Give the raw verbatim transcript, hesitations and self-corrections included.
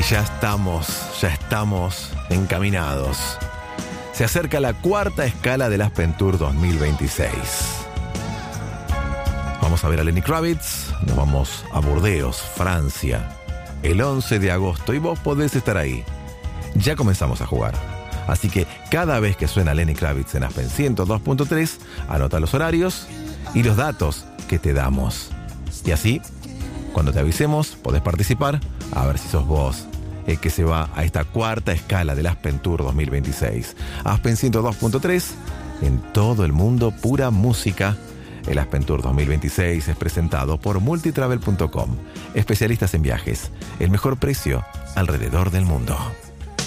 ya estamos, ya estamos encaminados. Se acerca la cuarta escala del Aspen Tour dos mil veintiséis. Vamos a ver a Lenny Kravitz, nos vamos a Burdeos, Francia, el once de agosto, y vos podés estar ahí. Ya comenzamos a jugar. Así que cada vez que suena Lenny Kravitz en Aspen ciento dos punto tres, anota los horarios y los datos que te damos. Y así, cuando te avisemos, podés participar, a ver si sos vos el que se va a esta cuarta escala del Aspen Tour dos mil veintiséis. Aspen ciento dos punto tres, en todo el mundo, pura música. El Aspen Tour dos mil veintiséis es presentado por multitravel punto com, especialistas en viajes, el mejor precio alrededor del mundo.